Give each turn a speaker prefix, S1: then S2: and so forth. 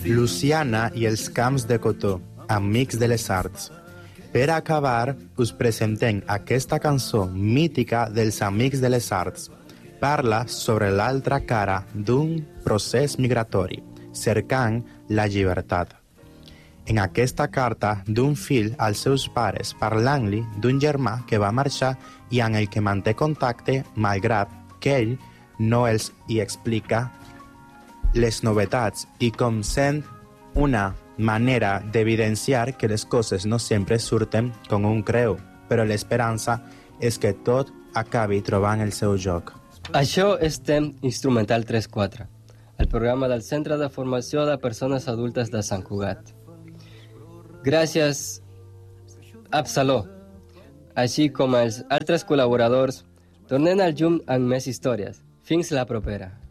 S1: Luciana i els camps de cotó, amics de les arts. Per acabar, us presentem aquesta cançó mítica dels Amics de les Arts. Parla sobre l'altra cara d'un procés migratori, cercant la llibertat. En aquesta carta d'un fill als seus pares, parlant-li d'un germà que va marxar i amb el que manté contacte, malgrat que ell no els hi explica les novetats i com sent una manera d'evidenciar que les coses no sempre surten com un creu, però l'esperança és que tot acabi trobant el seu joc.
S2: Això és Temps Instrumental 3-4, el programa del Centre de Formació de Persones Adultes de Sant Cugat. Gràcies, Absaló, així com als altres col·laboradors, tornem al llum amb més històries. Fins la propera.